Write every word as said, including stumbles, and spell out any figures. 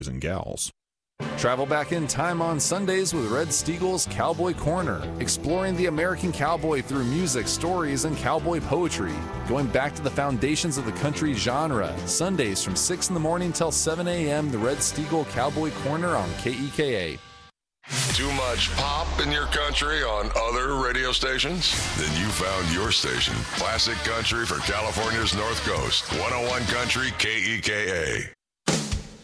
and gals. Travel back in time on Sundays with Red Steagall's Cowboy Corner, exploring the American cowboy through music, stories, and cowboy poetry. Going back to the foundations of the country genre. Sundays from six in the morning till seven a.m. the Red Steagall Cowboy Corner on K E K A. Too much pop in your country on other radio stations? Then you found your station. Classic Country for California's North Coast. one oh one Country K E K A.